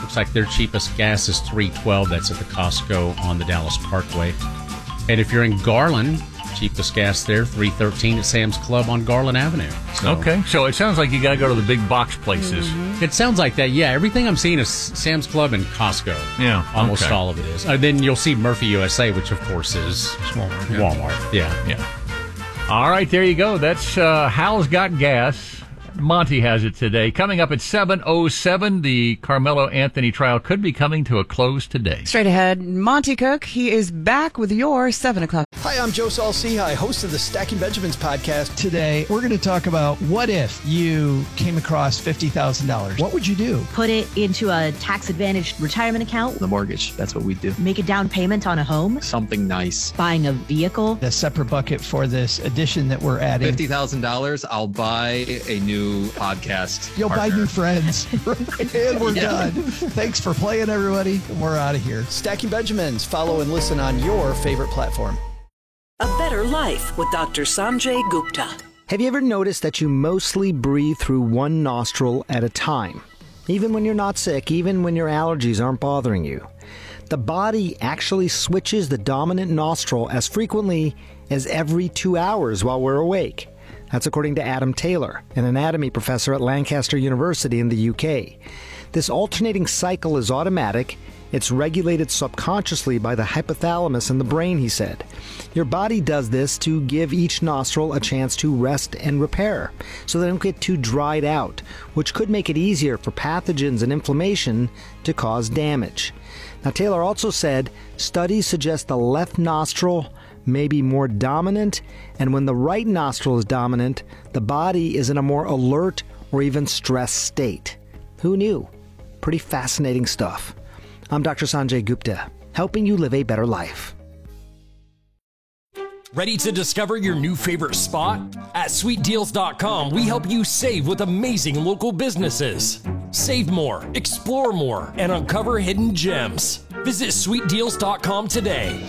Looks like their cheapest gas is $3.12. That's at the Costco on the Dallas Parkway. And if you're in Garland, cheapest gas there, $3.13 at Sam's Club on Garland Avenue. So, okay, so it sounds like you got to go to the big box places. Mm-hmm. It sounds like that, yeah. Everything I'm seeing is Sam's Club and Costco. Yeah, almost all of it is. Then you'll see Murphy USA, which of course is Walmart. Yeah. All right, there you go. That's Hal's Got Gas. Monty has it today. Coming up at 7:07, the Carmelo Anthony trial could be coming to a close today. Straight ahead, Monty Cook. He is back with your 7 o'clock. Hi, I'm Joe Saul-Sehy, host of the Stacking Benjamins podcast. Today, we're going to talk about what if you came across $50,000. What would you do? Put it into a tax-advantaged retirement account. The mortgage, that's what we do. Make a down payment on a home. Something nice. Buying a vehicle. A separate bucket for this addition that we're adding. $50,000, I'll buy a new podcast. You'll partner. buy new friends. And we're done. Thanks for playing, everybody. We're out of here. Stacking Benjamins. Follow and listen on your favorite platform. A Better Life with Dr. Sanjay Gupta. Have you ever noticed that you mostly breathe through one nostril at a time? Even when you're not sick, even when your allergies aren't bothering you. The body actually switches the dominant nostril as frequently as every 2 hours while we're awake. That's according to Adam Taylor, an anatomy professor at Lancaster University in the UK. This alternating cycle is automatic. It's regulated subconsciously by the hypothalamus in the brain, he said. Your body does this to give each nostril a chance to rest and repair, so they don't get too dried out, which could make it easier for pathogens and inflammation to cause damage. Now, Taylor also said studies suggest the left nostril may be more dominant, and when the right nostril is dominant, the body is in a more alert or even stressed state. Who knew? Pretty fascinating stuff. I'm Dr. Sanjay Gupta, helping you live a better life. Ready to discover your new favorite spot? At sweetdeals.com, we help you save with amazing local businesses. Save more, explore more, and uncover hidden gems. Visit sweetdeals.com today.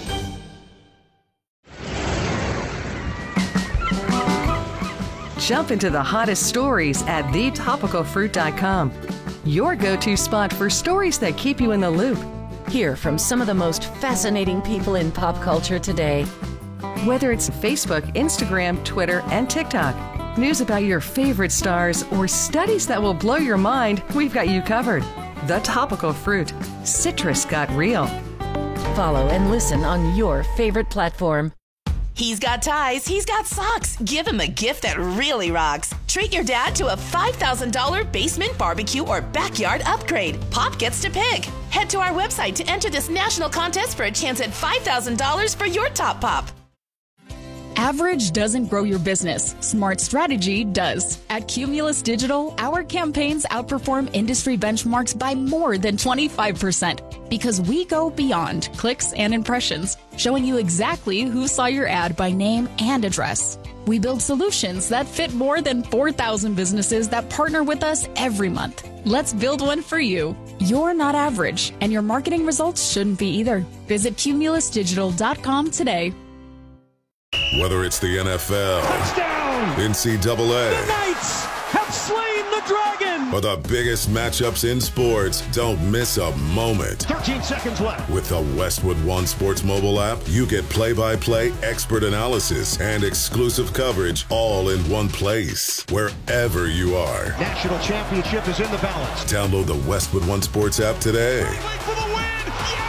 Jump into the hottest stories at thetopicalfruit.com. Your go-to spot for stories that keep you in the loop. Hear from some of the most fascinating people in pop culture today. Whether it's Facebook, Instagram, Twitter, and TikTok, news about your favorite stars, or studies that will blow your mind, we've got you covered. The Topical Fruit. Citrus got real. Follow and listen on your favorite platform. He's got ties, he's got socks. Give him a gift that really rocks. Treat your dad to a $5,000 basement barbecue or backyard upgrade. Pop gets to pick. Head to our website to enter this national contest for a chance at $5,000 for your top pop. Average doesn't grow your business. Smart strategy does. At Cumulus Digital, our campaigns outperform industry benchmarks by more than 25% because we go beyond clicks and impressions, showing you exactly who saw your ad by name and address. We build solutions that fit more than 4,000 businesses that partner with us every month. Let's build one for you. You're not average, and your marketing results shouldn't be either. Visit cumulusdigital.com today. Whether it's the NFL, touchdown, NCAA, the Knights have slain the dragon, or the biggest matchups in sports, don't miss a moment. 13 seconds left. With the Westwood One Sports mobile app, you get play-by-play expert analysis and exclusive coverage all in one place, wherever you are. National championship is in the balance. Download the Westwood One Sports app today. For the win.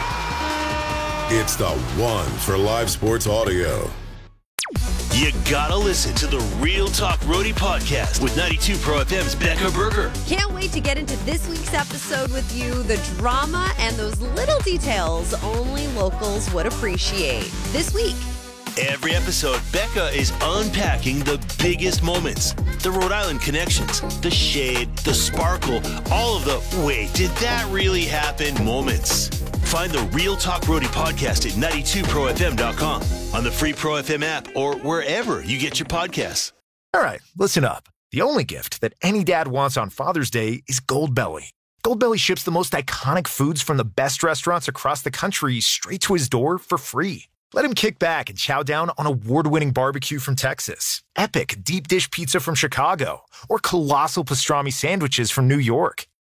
Yeah! It's the one for live sports audio. You gotta listen to the Real Talk Roadie podcast with 92 Pro FM's Becca Berger. Can't wait to get into this week's episode with you. The drama and those little details only locals would appreciate. This week. Every episode, Becca is unpacking the biggest moments, the Rhode Island connections, the shade, the sparkle, all of the wait, did that really happen moments. Find the Real Talk Roadie podcast at 92profm.com, on the free Pro FM app, or wherever you get your podcasts. All right, listen up. The only gift that any dad wants on Father's Day is Goldbelly. Goldbelly ships the most iconic foods from the best restaurants across the country straight to his door for free. Let him kick back and chow down on award-winning barbecue from Texas, epic deep dish pizza from Chicago, or colossal pastrami sandwiches from New York.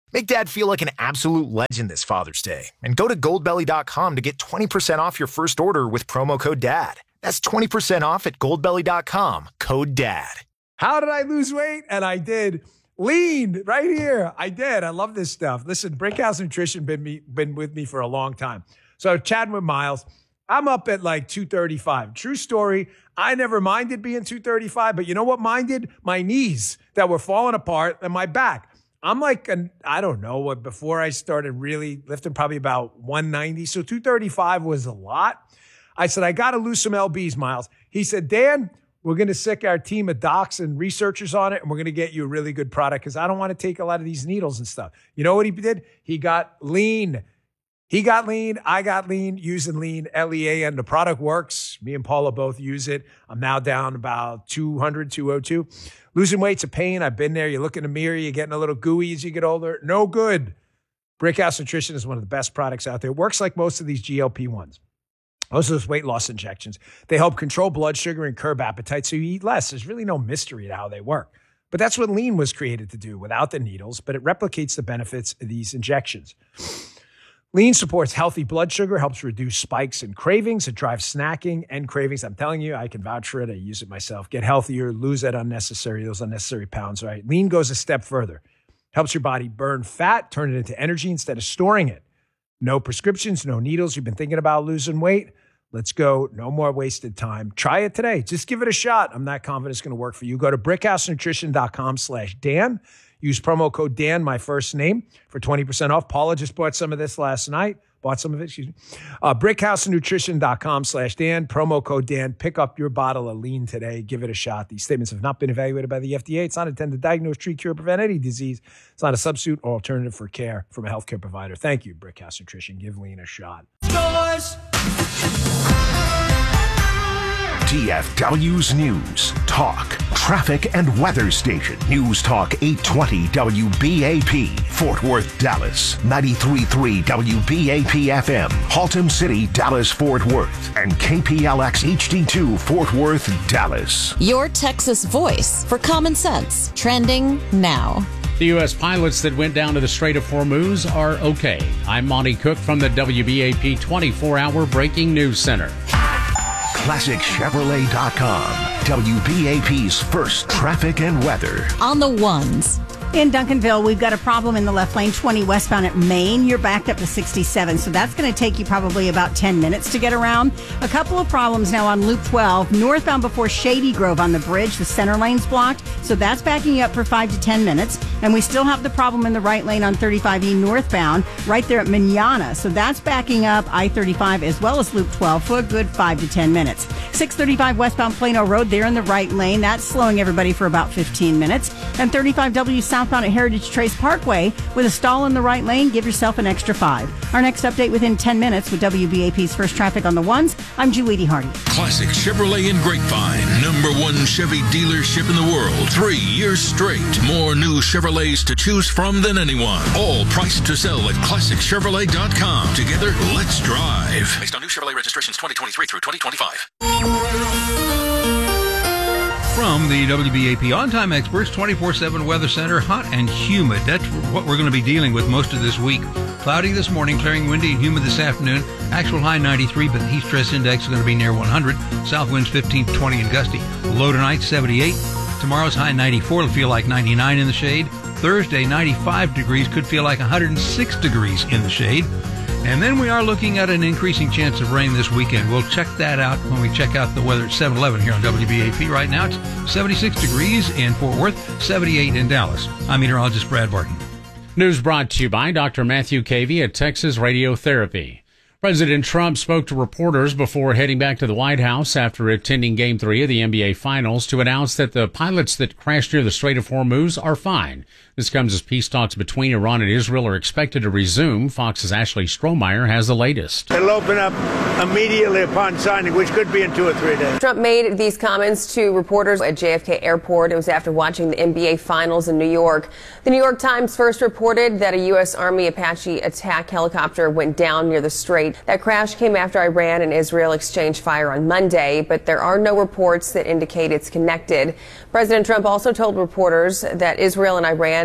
Make Dad feel like an absolute legend this Father's Day. And go to goldbelly.com to get 20% off your first order with promo code DAD. That's 20% off at goldbelly.com, code DAD. How did I lose weight? And I did. Lean right here. I did. I love this stuff. Listen, Brickhouse Nutrition been with me for a long time. So chatting with Miles, I'm up at like 235. True story. I never minded being 235, but you know what minded? My knees that were falling apart and my back. I'm like, I don't know what, before I started really lifting, probably about 190. So 235 was a lot. I said, I got to lose some LBs, Miles. He said, Dan, we're going to sick our team of docs and researchers on it, and we're going to get you a really good product because I don't want to take a lot of these needles and stuff. You know what he did? He got lean. He got lean. I got lean using lean, L-E-A-N. The product works. Me and Paula both use it. I'm now down about 200, 202. Losing weight's a pain. I've been there. You look in the mirror, you're getting a little gooey as you get older. No good. Brickhouse Nutrition is one of the best products out there. It works like most of these GLP-1s. Most of those weight loss injections. They help control blood sugar and curb appetite so you eat less. There's really no mystery to how they work. But that's what lean was created to do without the needles, but it replicates the benefits of these injections. Lean supports healthy blood sugar, helps reduce spikes and cravings. It drives snacking and cravings. I'm telling you, I can vouch for it. I use it myself. Get healthier, lose those unnecessary pounds, right? Lean goes a step further. Helps your body burn fat, turn it into energy instead of storing it. No prescriptions, no needles. You've been thinking about losing weight? Let's go. No more wasted time. Try it today. Just give it a shot. I'm not confident it's going to work for you. Go to brickhousenutrition.com/Dan. Use promo code Dan, my first name, for 20% off. Paula just bought some of this last night. Brickhousenutrition.com/Dan. Promo code Dan. Pick up your bottle of lean today. Give it a shot. These statements have not been evaluated by the FDA. It's not intended to diagnose, treat, cure, or prevent any disease. It's not a substitute or alternative for care from a healthcare provider. Thank you, Brickhouse Nutrition. Give lean a shot. TFW's News, Talk, Traffic, and Weather Station. News Talk 820 WBAP, Fort Worth, Dallas. 93.3 WBAP FM, Haltom City, Dallas, Fort Worth. And KPLX HD2, Fort Worth, Dallas. Your Texas voice for common sense. Trending now. The U.S. pilots that went down to the Strait of Hormuz are okay. I'm Monty Cook from the WBAP 24-hour Breaking News Center. ClassicChevrolet.com, WBAP's first traffic and weather. On the ones. In Duncanville, we've got a problem in the left lane, 20 westbound at Maine. You're backed up to 67, so that's going to take you probably about 10 minutes to get around. A couple of problems now on Loop 12, northbound before Shady Grove on the bridge. The center lane's blocked, so that's backing you up for 5 to 10 minutes. And we still have the problem in the right lane on 35E northbound, right there at Manana. So that's backing up I-35 as well as Loop 12 for a good 5 to 10 minutes. 635 westbound Plano Road, there in the right lane. That's slowing everybody for about 15 minutes. And 35W southbound at Heritage Trace Parkway with a stall in the right lane. Give yourself an extra 5. Our next update within 10 minutes with WBAP's first traffic on the ones. I'm Julie Hardy. Classic Chevrolet in Grapevine. #1 Chevy dealership in the world. 3 years straight. More new Chevrolets to choose from than anyone. All priced to sell at ClassicChevrolet.com. Together, let's drive. Based on new Chevrolet registrations 2023 through 2025. From the WBAP On-Time Experts 24/7 Weather Center, hot and humid. That's what we're going to be dealing with most of this week. Cloudy this morning, clearing windy and humid this afternoon. Actual high 93, but the heat stress index is going to be near 100. South winds 15 to 20 and gusty. Low tonight, 78. Tomorrow's high 94 will feel like 99 in the shade. Thursday, 95 degrees, could feel like 106 degrees in the shade. And then we are looking at an increasing chance of rain this weekend. We'll check that out when we check out the weather at 7-Eleven here on WBAP. Right now, it's 76 degrees in Fort Worth, 78 in Dallas. I'm meteorologist Brad Barton. News brought to you by Dr. Matthew Cavey at Texas Radiotherapy. President Trump spoke to reporters before heading back to the White House after attending Game 3 of the NBA Finals to announce that the pilots that crashed near the Strait of Hormuz are fine. This comes as peace talks between Iran and Israel are expected to resume. Fox's Ashley Strohmeyer has the latest. It'll open up immediately upon signing, which could be in 2 or 3 days. Trump made these comments to reporters at JFK Airport. It was after watching the NBA Finals in New York. The New York Times first reported that a U.S. Army Apache attack helicopter went down near the strait. That crash came after Iran and Israel exchanged fire on Monday, but there are no reports that indicate it's connected. President Trump also told reporters that Israel and Iran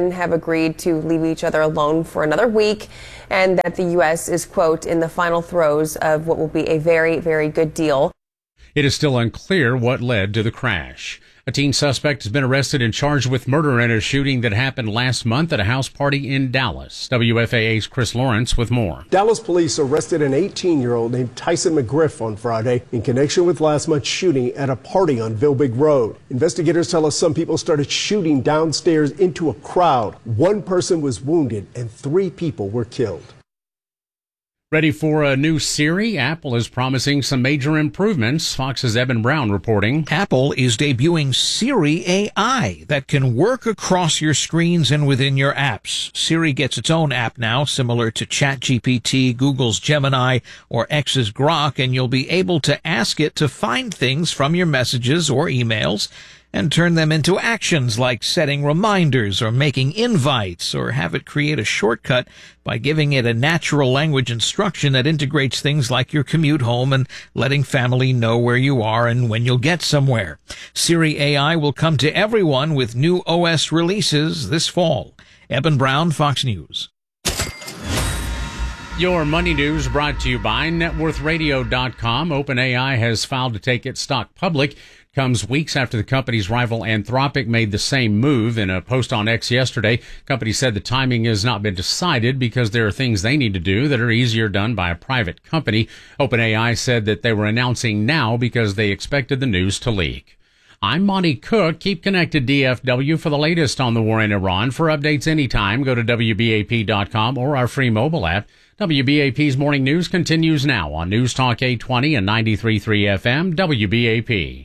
Iran have agreed to leave each other alone for another week, and that the U.S. is, quote, in the final throes of what will be a very, very good deal. It is still unclear what led to the crash. A teen suspect has been arrested and charged with murder in a shooting that happened last month at a house party in Dallas. WFAA's Chris Lawrence with more. Dallas police arrested an 18-year-old named Tyson McGriff on Friday in connection with last month's shooting at a party on Vilbig Road. Investigators tell us some people started shooting downstairs into a crowd. One person was wounded and 3 people were killed. Ready for a new Siri? Apple is promising some major improvements. Fox's Eben Brown reporting. Apple is debuting Siri AI that can work across your screens and within your apps. Siri gets its own app now, similar to ChatGPT, Google's Gemini, or X's Grok, and you'll be able to ask it to find things from your messages or emails and turn them into actions like setting reminders or making invites, or have it create a shortcut by giving it a natural language instruction that integrates things like your commute home and letting family know where you are and when you'll get somewhere. Siri AI will come to everyone with new OS releases this fall. Eben Brown, Fox News. Your money news brought to you by NetWorthRadio.com. OpenAI has filed to take its stock public. Comes weeks after the company's rival Anthropic made the same move. In a post on X yesterday, the company said the timing has not been decided because there are things they need to do that are easier done by a private company. OpenAI said that they were announcing now because they expected the news to leak. I'm Monty Cook. Keep connected, DFW, for the latest on the war in Iran. For updates anytime, go to WBAP.com or our free mobile app. WBAP's Morning News continues now on News Talk 820 and 93.3 FM, WBAP.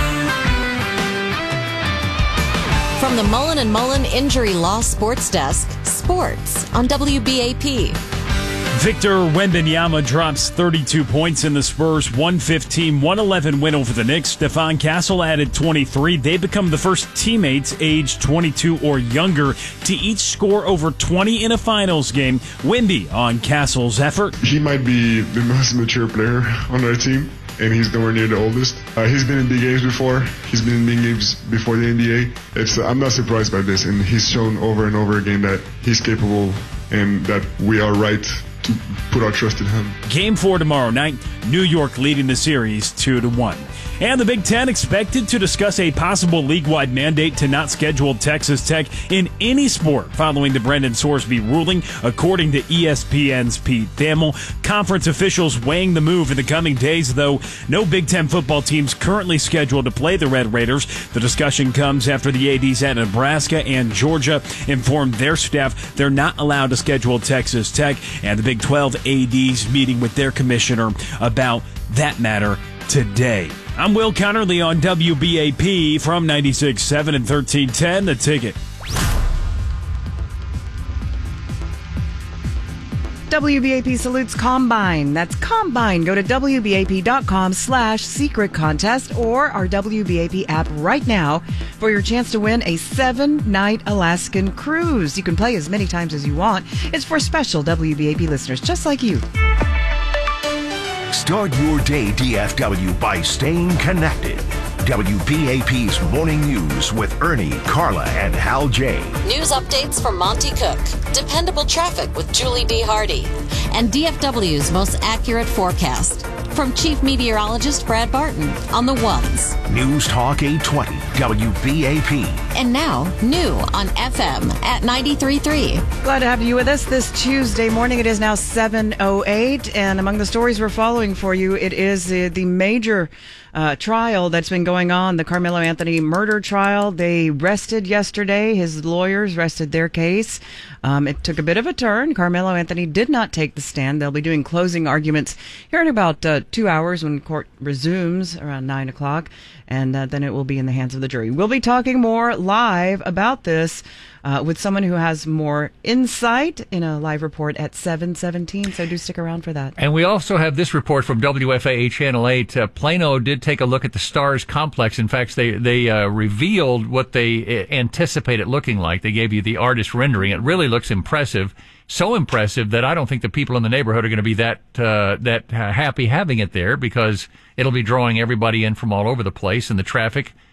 From the Mullen & Mullen Injury Law Sports Desk, sports on WBAP. Victor Wembanyama drops 32 points in the Spurs' 115-111 win over the Knicks. Stephon Castle added 23. They become the first teammates aged 22 or younger to each score over 20 in a finals game. Wemby on Castle's effort. He might be the most mature player on our team, and he's nowhere near the oldest. He's been in big games before. He's been in big games before the NBA. I'm not surprised by this, and he's shown over and over again that he's capable and that we are right to put our trust in him. Game 4 tomorrow night. New York leading the series 2-1. And the Big Ten expected to discuss a possible league-wide mandate to not schedule Texas Tech in any sport following the Brendan Sorsby ruling, according to ESPN's Pete Thamel. Conference officials weighing the move in the coming days, though no Big Ten football teams currently scheduled to play the Red Raiders. The discussion comes after the ADs at Nebraska and Georgia informed their staff they're not allowed to schedule Texas Tech, and the Big 12 ADs meeting with their commissioner about that matter today. I'm Will Connerly on WBAP from 96.7 and 1310, The Ticket. WBAP salutes Combine. That's Combine. Go to WBAP.com/secret contest or our WBAP app right now for your chance to win a 7-night Alaskan cruise. You can play as many times as you want. It's for special WBAP listeners just like you. Start your day, DFW, by staying connected. WBAP's Morning News with Ernie, Carla, and Hal J. News updates from Monty Cook, dependable traffic with Julie B. Hardy, and DFW's most accurate forecast from Chief Meteorologist Brad Barton on the ones. News Talk 820, WBAP. And now, new on FM at 93.3. Glad to have you with us this Tuesday morning. It is now 7:08, and among the stories we're following for you, it is the major trial that's been going on, the Carmelo Anthony murder trial. They rested yesterday. His lawyers rested their case. It took a bit of a turn. Carmelo Anthony did not take the stand. They'll be doing closing arguments here in about 2 hours when court resumes around 9 o'clock, and then it will be in the hands of the jury. We'll be talking more live about this with someone who has more insight in a live report at 7:17, so do stick around for that. And we also have this report from WFAA Channel 8. Plano did take a look at the Stars complex. In fact, they revealed what they anticipate it looking like. They gave you the artist rendering. It really looks impressive. So impressive that I don't think the people in the neighborhood are going to be that happy having it there, because it'll be drawing everybody in from all over the place, and the traffic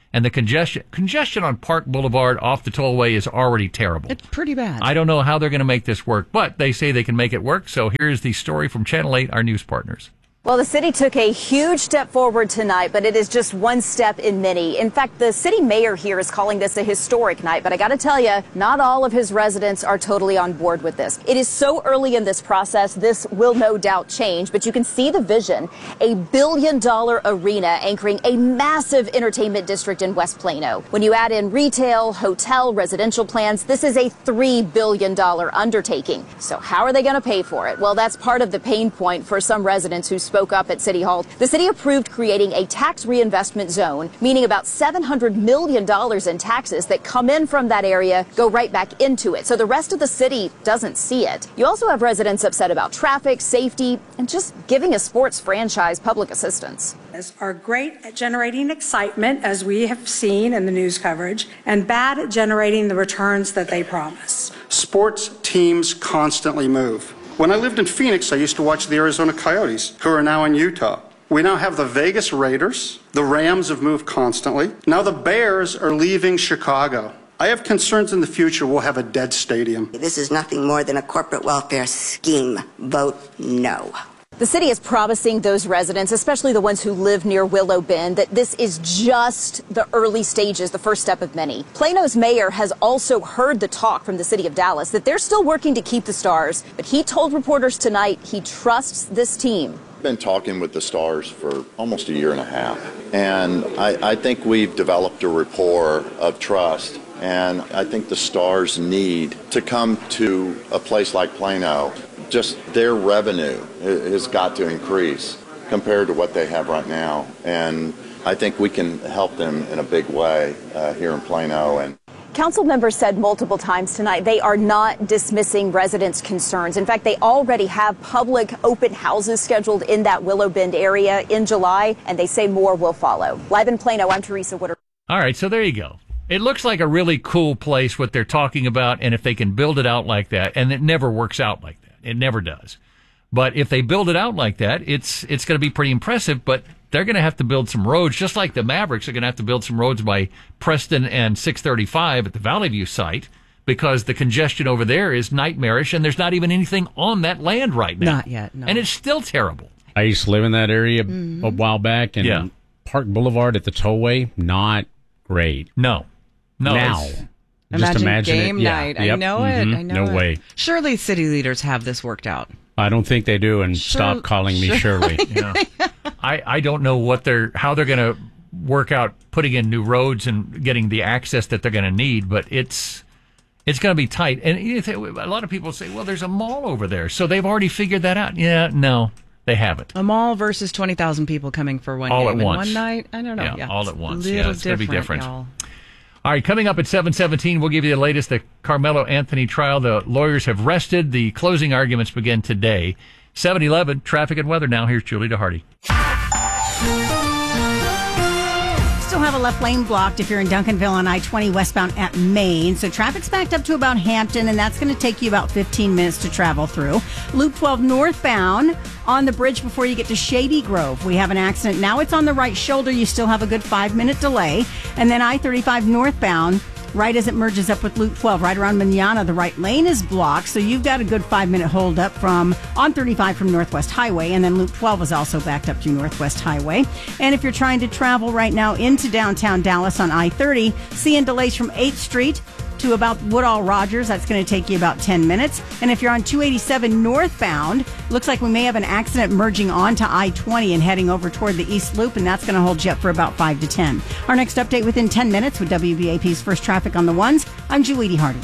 And the congestion on Park Boulevard off the tollway is already terrible. It's pretty bad. I don't know how they're going to make this work, but they say they can make it work. So here's the story from Channel 8, our news partners. Well, the city took a huge step forward tonight, but it is just one step in many. In fact, the city mayor here is calling this a historic night, but I got to tell you, not all of his residents are totally on board with this. It is so early in this process, this will no doubt change, but you can see the vision, a $1 billion arena anchoring a massive entertainment district in West Plano. When you add in retail, hotel, residential plans, this is a $3 billion undertaking. So how are they going to pay for it? Well, that's part of the pain point for some residents who spoke up at City Hall. The city approved creating a tax reinvestment zone, meaning about $700 million in taxes that come in from that area go right back into it. So the rest of the city doesn't see it. You also have residents upset about traffic, safety, and just giving a sports franchise public assistance. Are great at generating excitement, as we have seen in the news coverage, and bad at generating the returns that they promise. Sports teams constantly move. When I lived in Phoenix, I used to watch the Arizona Coyotes, who are now in Utah. We now have the Vegas Raiders. The Rams have moved constantly. Now the Bears are leaving Chicago. I have concerns in the future we'll have a dead stadium. This is nothing more than a corporate welfare scheme. Vote no. The city is promising those residents, especially the ones who live near Willow Bend, that this is just the early stages, the first step of many. Plano's mayor has also heard the talk from the city of Dallas that they're still working to keep the Stars, but he told reporters tonight he trusts this team. I've been talking with the Stars for almost a year and a half, and I think we've developed a rapport of trust, and I think the Stars need to come to a place like Plano. Just their revenue has got to increase compared to what they have right now. And I think we can help them in a big way here in Plano. And Council members said multiple times tonight they are not dismissing residents' concerns. In fact, they already have public open houses scheduled in that Willow Bend area in July, and they say more will follow. Live in Plano, I'm Teresa Woodard. All right, so there you go. It looks like a really cool place, what they're talking about, and if they can build it out like that, and it never works out like that. It never does. But if they build it out like that, it's going to be pretty impressive, but they're going to have to build some roads, just like the Mavericks are going to have to build some roads by Preston and 635 at the Valley View site, because the congestion over there is nightmarish, and there's not even anything on that land right now. Not yet, no. And it's still terrible. I used to live in that area a while back, and Park Boulevard at the tollway, not great. No. Now. Just imagine game it. night. Yep. I know it. I know no it. way. Surely city leaders have this worked out. I don't think they do, and stop calling me Shirley. Yeah. I don't know how they're going to work out putting in new roads and getting the access that they're going to need, but it's going to be tight. And a lot of people say, well, there's a mall over there, so they've already figured that out. Yeah, no, they haven't. A mall versus 20,000 people coming for one all game at once. in one night? I don't know. Yeah, all at once. Yeah, it's going to be different. Y'all. All right, coming up at 7:17, we'll give you the latest. The Carmelo Anthony trial. The lawyers have rested. The closing arguments begin today. 7:11, traffic and weather now. Here's Julie DeHardy. Still have a left lane blocked if you're in Duncanville on I-20 westbound at Maine. So traffic's backed up to about Hampton, and that's going to take you about 15 minutes to travel through. Loop 12 northbound on the bridge before you get to Shady Grove. We have an accident. Now it's on the right shoulder. You still have a good 5-minute delay. And then I-35 northbound, right as it merges up with Loop 12, right around Manana, the right lane is blocked. So you've got a good 5-minute hold up on 35 from Northwest Highway. And then Loop 12 is also backed up to Northwest Highway. And if you're trying to travel right now into downtown Dallas on I-30, seeing delays from 8th Street to about Woodall Rogers. That's going to take you about 10 minutes. And if you're on 287 northbound, looks like we may have an accident merging onto I-20 and heading over toward the East Loop, and that's going to hold you up for about 5 to 10. Our next update within 10 minutes with WBAP's First Traffic on the Ones. I'm Julie DeHardy.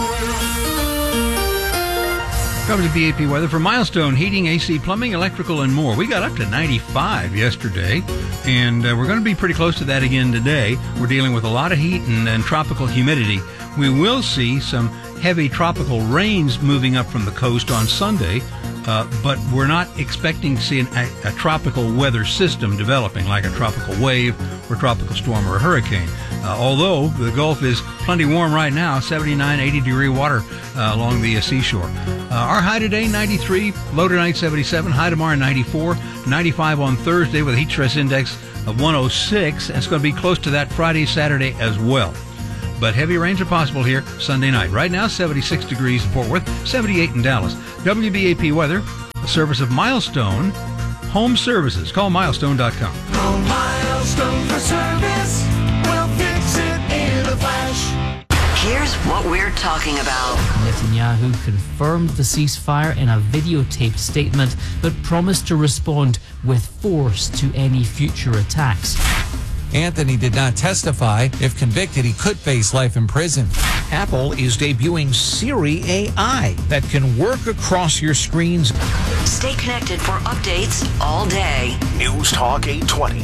WBAP weather for Milestone Heating, AC, Plumbing, Electrical, and more. We got up to 95 yesterday, and we're going to be pretty close to that again today. We're dealing with a lot of heat and tropical humidity. We will see some heavy tropical rains moving up from the coast on Sunday, but we're not expecting to see a tropical weather system developing like a tropical wave or tropical storm or a hurricane. Although the Gulf is plenty warm right now, 79, 80-degree water along the seashore. Our high today, 93, low tonight, 77, high tomorrow, 94, 95 on Thursday with a heat stress index of 106. It's going to be close to that Friday, Saturday as well. But heavy rains are possible here Sunday night. Right now, 76 degrees in Fort Worth, 78 in Dallas. WBAP weather, a service of Milestone Home Services. Call milestone.com. Call Milestone for service. We'll fix it in a flash. Here's what we're talking about. Netanyahu confirmed the ceasefire in a videotaped statement, but promised to respond with force to any future attacks. Anthony did not testify. If convicted, he could face life in prison. Apple is debuting Siri AI that can work across your screens. Stay connected for updates all day. News Talk 820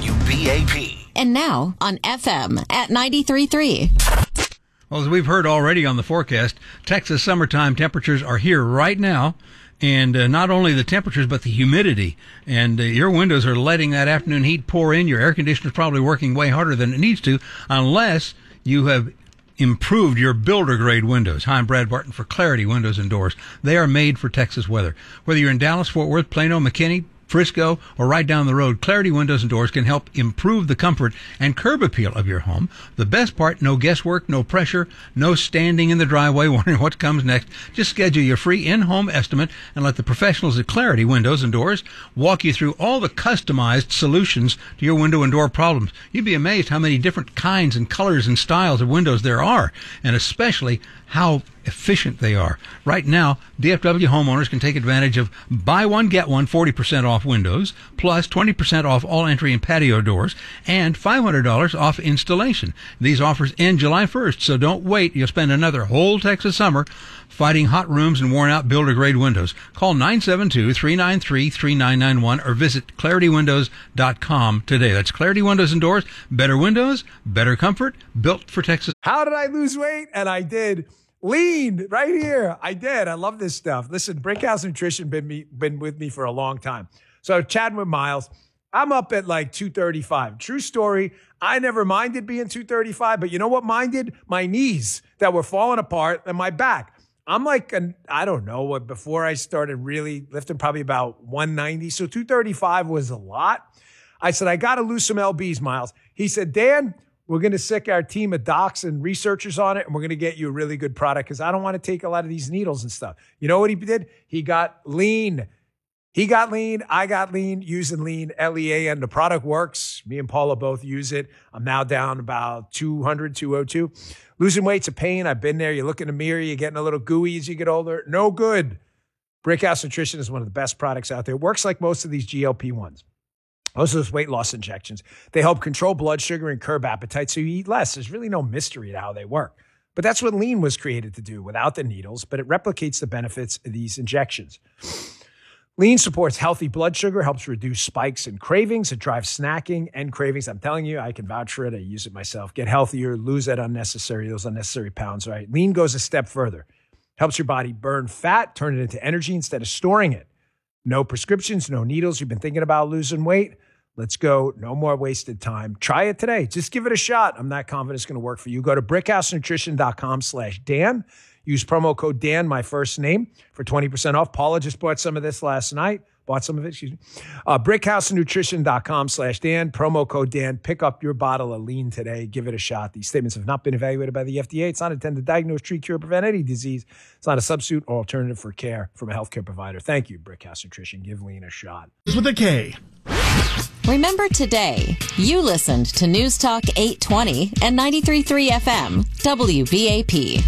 WBAP. And now on FM at 93.3. Well, as we've heard already on the forecast, Texas summertime temperatures are here right now. And not only the temperatures, but the humidity. And your windows are letting that afternoon heat pour in. Your air conditioner's probably working way harder than it needs to, unless you have improved your builder-grade windows. Hi, I'm Brad Barton for Clarity Windows and Doors. They are made for Texas weather. Whether you're in Dallas, Fort Worth, Plano, McKinney, Frisco, or right down the road, Clarity Windows and Doors can help improve the comfort and curb appeal of your home. The best part, no guesswork, no pressure, no standing in the driveway wondering what comes next. Just schedule your free in-home estimate and let the professionals at Clarity Windows and Doors walk you through all the customized solutions to your window and door problems. You'd be amazed how many different kinds and colors and styles of windows there are, and especially how efficient they are. Right now, DFW homeowners can take advantage of buy one, get one, 40% off windows, plus 20% off all entry and patio doors, and $500 off installation. These offers end July 1st, so don't wait. You'll spend another whole Texas summer fighting hot rooms and worn-out builder-grade windows. Call 972-393-3991 or visit ClarityWindows.com today. That's Clarity Windows and Doors. Better windows, better comfort, built for Texas. How did I lose weight? And I did. Lean right here. I did. I love this stuff. Listen, Brickhouse Nutrition been with me for a long time. So chatting with Miles, I'm up at like 235. True story. I never minded being 235, but you know what minded? My knees that were falling apart and my back. I'm like, I don't know, before I started really lifting, probably about 190. So 235 was a lot. I said, I got to lose some LBs, Miles. He said, Dan, we're going to sick our team of docs and researchers on it, and we're going to get you a really good product because I don't want to take a lot of these needles and stuff. You know what he did? He got lean. He got lean. I got lean using lean, L-E-A-N. The product works. Me and Paula both use it. I'm now down about 200, 202. Losing weight's a pain. I've been there. You look in the mirror. You're getting a little gooey as you get older. No good. Brickhouse Nutrition is one of the best products out there. It works like most of these GLP-1s. Most of those weight loss injections, they help control blood sugar and curb appetite so you eat less. There's really no mystery to how they work. But that's what lean was created to do without the needles, but it replicates the benefits of these injections. Lean supports healthy blood sugar, helps reduce spikes and cravings. It drives snacking and cravings. I'm telling you, I can vouch for it. I use it myself. Get healthier, lose those unnecessary pounds, right? Lean goes a step further. Helps your body burn fat, turn it into energy instead of storing it. No prescriptions, no needles. You've been thinking about losing weight? Let's go. No more wasted time. Try it today. Just give it a shot. I'm not confident it's going to work for you. Go to brickhousenutrition.com/Dan. Use promo code Dan, my first name, for 20% off. Paula just bought some of this last night. brickhousenutrition.com/Dan. Promo code Dan. Pick up your bottle of lean today. Give it a shot. These statements have not been evaluated by the FDA. It's not intended to diagnose, treat, cure, or prevent any disease. It's not a substitute or alternative for care from a healthcare provider. Thank you, Brickhouse Nutrition. Give lean a shot. With a K. Remember today, you listened to News Talk 820 and 93.3 FM, WBAP.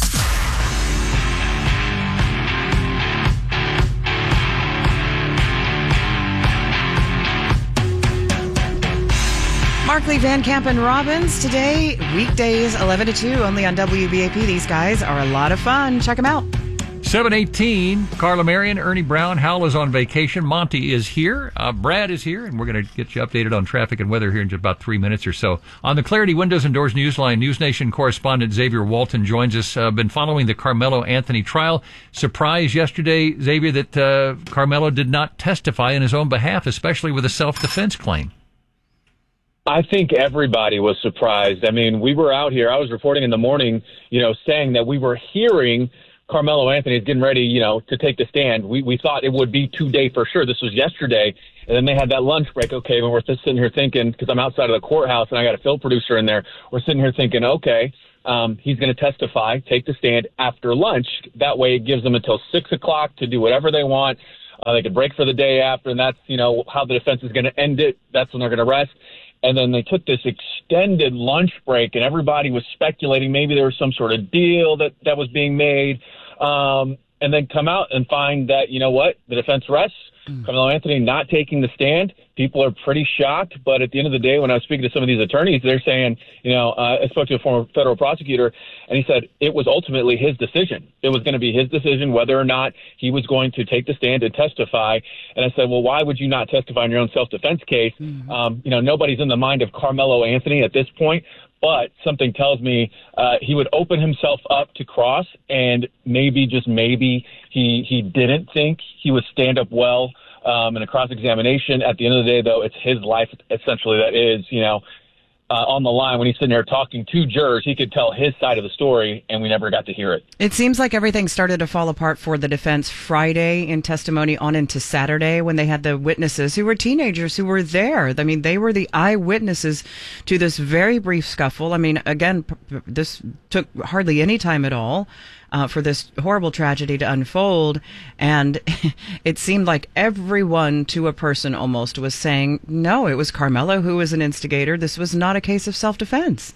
Markley, Van Camp, and Robbins today, weekdays 11 to 2, only on WBAP. These guys are a lot of fun. Check them out. 7:18, Carla Marion, Ernie Brown, Hal is on vacation, Monty is here, Brad is here, and we're going to get you updated on traffic and weather here in just about 3 minutes or so. On the Clarity Windows and Doors Newsline, News Nation correspondent Xavier Walton joins us. Been following the Carmelo Anthony trial. Surprised yesterday, Xavier, that Carmelo did not testify in his own behalf, especially with a self-defense claim. I think everybody was surprised. I mean, we were out here. I was reporting in the morning, saying that we were hearing Carmelo Anthony is getting ready, to take the stand. We thought it would be today for sure. This was yesterday. And then they had that lunch break. Okay, when we're just sitting here thinking, because I'm outside of the courthouse and I got a field producer in there, we're sitting here thinking, okay, he's going to testify, take the stand after lunch. That way it gives them until 6 o'clock to do whatever they want. They could break for the day after, and that's, how the defense is going to end it. That's when they're going to rest. And then they took this extended lunch break, and everybody was speculating maybe there was some sort of deal that was being made, and then come out and find that, the defense rests. Carmelo Anthony not taking the stand. People are pretty shocked, but at the end of the day, when I was speaking to some of these attorneys, they're saying, I spoke to a former federal prosecutor, and he said it was ultimately his decision. It was going to be his decision whether or not he was going to take the stand and testify. And I said, well, why would you not testify in your own self-defense case? Nobody's in the mind of Carmelo Anthony at this point. But something tells me he would open himself up to cross, and maybe, just maybe, he didn't think he would stand up well in a cross-examination. At the end of the day, though, it's his life, essentially, that is, on the line. When he's sitting there talking to jurors, he could tell his side of the story, and we never got to hear it. It seems like everything started to fall apart for the defense Friday in testimony on into Saturday when they had the witnesses who were teenagers who were there. I mean, they were the eyewitnesses to this very brief scuffle. I mean, again, this took hardly any time at all for this horrible tragedy to unfold. And it seemed like everyone to a person almost was saying, no, it was Carmelo who was an instigator. This was not a case of self-defense.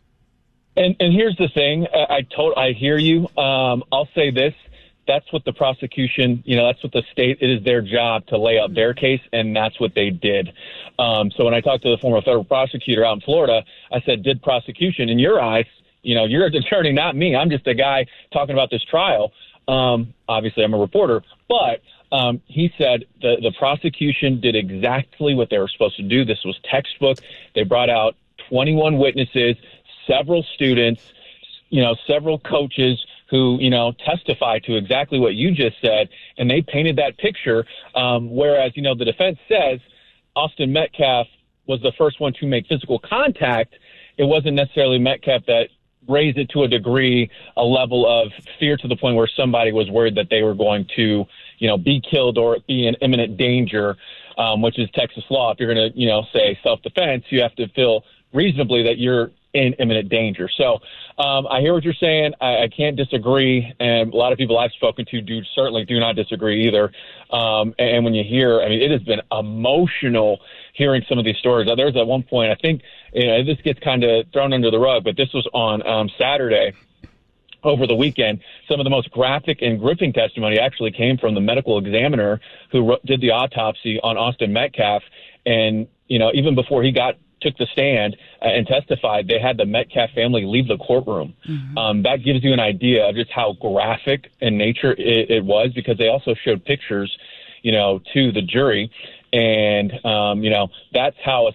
And here's the thing. I hear you. I'll say this. That's what the prosecution, that's what the state, it is their job to lay out their case, and that's what they did. So when I talked to the former federal prosecutor out in Florida, I said, did prosecution, in your eyes, you're an attorney, not me. I'm just a guy talking about this trial. Obviously, I'm a reporter. But he said the prosecution did exactly what they were supposed to do. This was textbook. They brought out 21 witnesses, several students, several coaches who, testify to exactly what you just said. And they painted that picture. Whereas, the defense says Austin Metcalf was the first one to make physical contact. It wasn't necessarily Metcalf that raised it to a level of fear to the point where somebody was worried that they were going to, be killed or be in imminent danger, which is Texas law. If you're going to, say self-defense, you have to feel reasonably that you're in imminent danger. So I hear what you're saying. I can't disagree. And a lot of people I've spoken to certainly do not disagree either. And when you hear, it has been emotional hearing some of these stories. There was at one point, I think, this gets kind of thrown under the rug, but this was on Saturday over the weekend. Some of the most graphic and gripping testimony actually came from the medical examiner who did the autopsy on Austin Metcalf. And, even before he took the stand and testified, they had the Metcalf family leave the courtroom. Mm-hmm. That gives you an idea of just how graphic in nature it was, because they also showed pictures, to the jury. And, that's how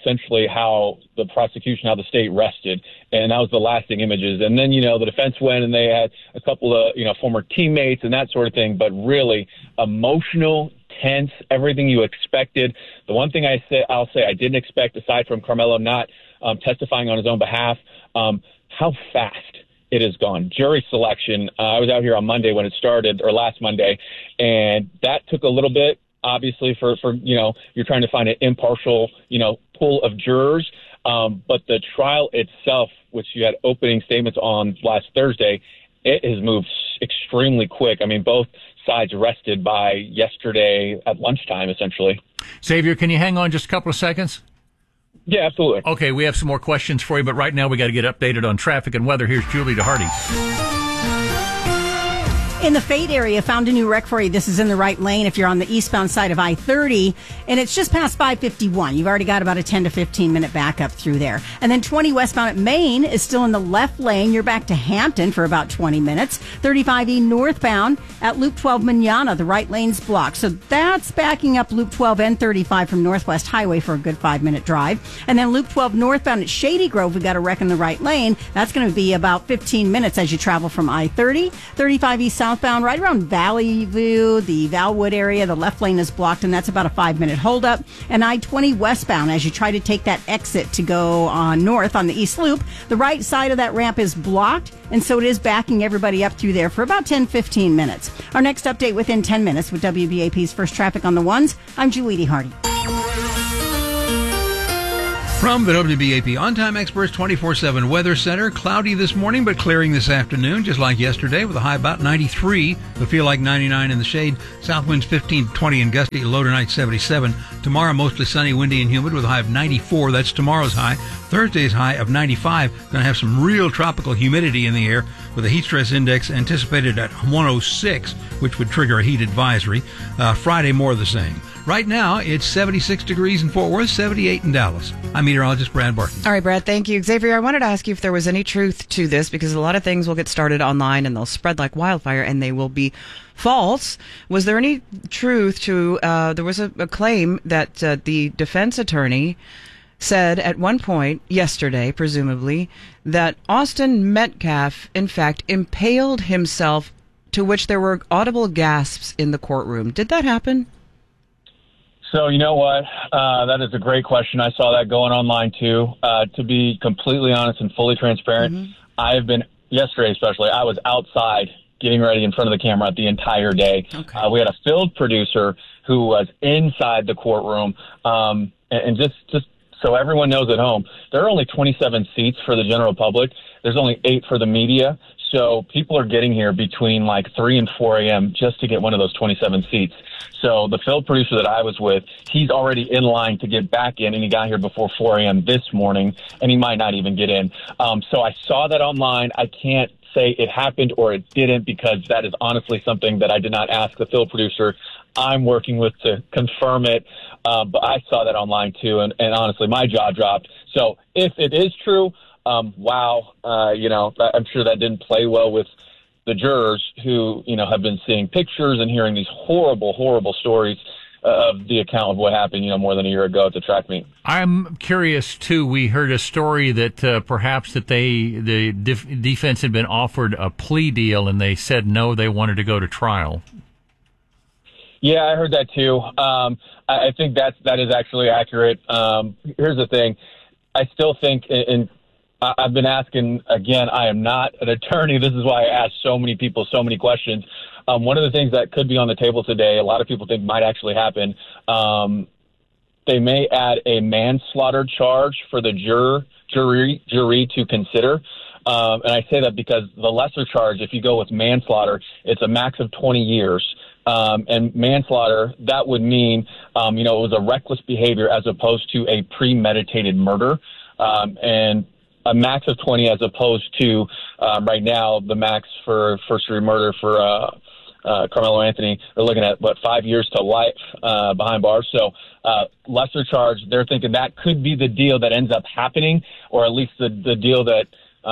the prosecution, how the state rested. And that was the lasting images. And then, the defense went and they had a couple of, former teammates and that sort of thing, but really emotional, tense, everything you expected. The one thing I'll say I didn't expect, aside from Carmelo not testifying on his own behalf, how fast it has gone. Jury selection. I was out here on Monday when it started, or last Monday, and that took a little bit, obviously, for you're trying to find an impartial, pool of jurors. But the trial itself, which you had opening statements on last Thursday, it has moved extremely quick. Both sides rested by yesterday at lunchtime, essentially. Xavier, can you hang on just a couple of seconds? Yeah, absolutely. Okay, we have some more questions for you, but right now we got to get updated on traffic and weather. Here's Julie DeHardy. In the Fate area, found a new wreck for you. This is in the right lane if you're on the eastbound side of I-30, and it's just past 551. You've already got about a 10 to 15 minute backup through there. And then 20 westbound at Maine is still in the left lane. You're back to Hampton for about 20 minutes. 35E northbound at Loop 12 Manana, the right lane's blocked. So that That's backing up Loop 12 and 35 from Northwest Highway for a good 5-minute drive. And then Loop 12 northbound at Shady Grove, we got a wreck in the right lane. That's going to be about 15 minutes as you travel from I-30. 35 east southbound, right around Valley View, the Valwood area. The left lane is blocked, and that's about a 5-minute holdup. And I-20 westbound as you try to take that exit to go on north on the East Loop. The right side of that ramp is blocked, and so it is backing everybody up through there for about 10-15 minutes. Our next update within 10 minutes with WBAP's First Traffic on the Ones. I'm Julie Hardy. From the WBAP On-Time Experts 24/7 Weather Center, cloudy this morning but clearing this afternoon, just like yesterday, with a high about 93. It'll feel like 99 in the shade. South winds 15 to 20 and gusty, low tonight 77. Tomorrow mostly sunny, windy, and humid with a high of 94. That's tomorrow's high. Thursday's high of 95. Going to have some real tropical humidity in the air with a heat stress index anticipated at 106, which would trigger a heat advisory. Friday, more of the same. Right now, it's 76 degrees in Fort Worth, 78 in Dallas. I'm meteorologist Brad Barton. All right, Brad, thank you. Xavier, I wanted to ask you if there was any truth to this, because a lot of things will get started online and they'll spread like wildfire and they will be false. Was there any truth to, there was a claim that the defense attorney said at one point yesterday, presumably, that Austin Metcalf, in fact, impaled himself, to which there were audible gasps in the courtroom. Did that happen? So, you know what? That is a great question. I saw that going online, too. To be completely honest and fully transparent, I've been, yesterday especially, I was outside getting ready in front of the camera the entire day. Okay. We had a field producer who was inside the courtroom. And just so everyone knows at home, there are only 27 seats for the general public. There's only 8 for the media. So people are getting here between like 3 and 4 a.m. just to get one of those 27 seats. So the field producer that I was with, he's already in line to get back in, and he got here before 4 a.m. this morning, and he might not even get in. So I saw that online. I can't say it happened or it didn't, because that is honestly something that I did not ask the field producer I'm working with to confirm it. But I saw that online too, and honestly, my jaw dropped. So if it is true, wow, I'm sure that didn't play well with the jurors who, have been seeing pictures and hearing these horrible, horrible stories of the account of what happened, more than a year ago at the track meet. I'm curious, too. We heard a story that perhaps that the defense had been offered a plea deal and they said no, they wanted to go to trial. Yeah, I heard that, too. I think that is actually accurate. Here's the thing. I still think I've been asking, again, I am not an attorney. This is why I ask so many people so many questions. One of the things that could be on the table today, a lot of people think might actually happen, they may add a manslaughter charge for the jury to consider. And I say that because the lesser charge, if you go with manslaughter, it's a max of 20 years. And manslaughter, that would mean, it was a reckless behavior as opposed to a premeditated murder. And a max of 20 as opposed to right now the max for first-degree murder for Carmelo Anthony. They're looking at 5 years to life behind bars. So lesser charge. They're thinking that could be the deal that ends up happening, or at least the deal that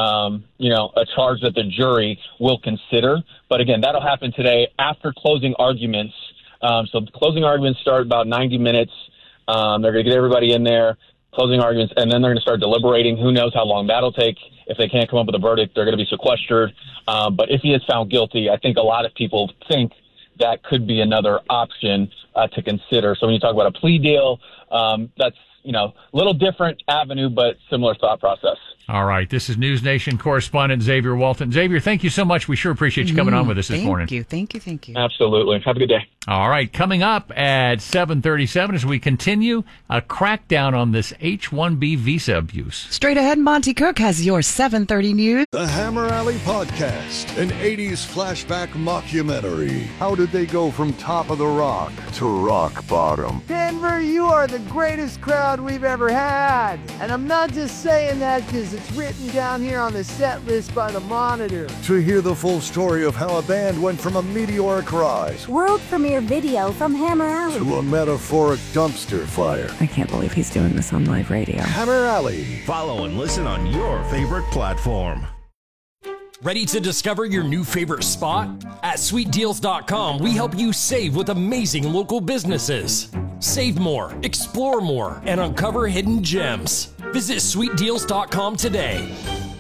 a charge that the jury will consider. But again, that'll happen today after closing arguments. So the closing arguments start about 90 minutes. They're going to get everybody in there. Closing arguments, and then they're going to start deliberating. Who knows how long that'll take. If they can't come up with a verdict, they're going to be sequestered. But if he is found guilty, I think a lot of people think that could be another option to consider. So when you talk about a plea deal, that's a little different avenue, but similar thought process. All right. This is News Nation correspondent Xavier Walton. Xavier, thank you so much. We sure appreciate you coming on with us this morning. Thank you. Absolutely. Have a good day. All right. Coming up at 7:37 as we continue a crackdown on this H-1B visa abuse. Straight ahead, Monty Cook has your 7:30 news. The Hammer Alley Podcast, an 80s flashback mockumentary. How did they go from top of the rock to rock bottom? Denver, you are the greatest crowd we've ever had. And I'm not just saying that because it's written down here on the set list by the Monitor. To hear the full story of how a band went from a meteoric rise, world premiere video from Hammer Alley, to a metaphoric dumpster fire. I can't believe he's doing this on live radio. Hammer Alley. Follow and listen on your favorite platform. Ready to discover your new favorite spot? At sweetdeals.com, we help you save with amazing local businesses. Save more, explore more, and uncover hidden gems. Visit sweetdeals.com today.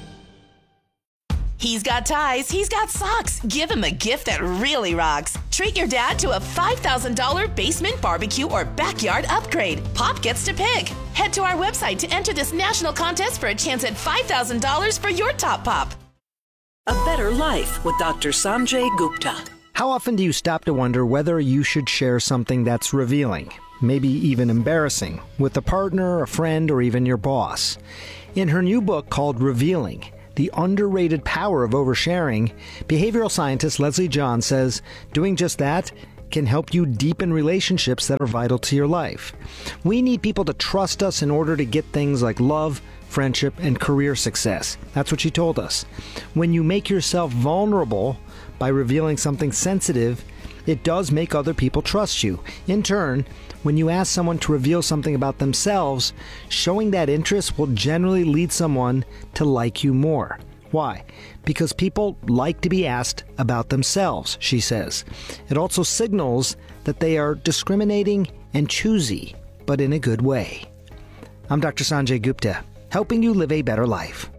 He's got ties, he's got socks. Give him a gift that really rocks. Treat your dad to a $5,000 basement barbecue or backyard upgrade. Pop gets to pick. Head to our website to enter this national contest for a chance at $5,000 for your top pop. A better life with Dr. Sanjay Gupta. How often do you stop to wonder whether you should share something that's revealing, maybe even embarrassing, with a partner, a friend, or even your boss? In her new book called Revealing, The Underrated Power of Oversharing, behavioral scientist Leslie John says doing just that can help you deepen relationships that are vital to your life. We need people to trust us in order to get things like love, friendship, and career success. That's what she told us. When you make yourself vulnerable by revealing something sensitive, it does make other people trust you. In turn, when you ask someone to reveal something about themselves, showing that interest will generally lead someone to like you more. Why? Because people like to be asked about themselves, she says. It also signals that they are discriminating and choosy, but in a good way. I'm Dr. Sanjay Gupta, helping you live a better life.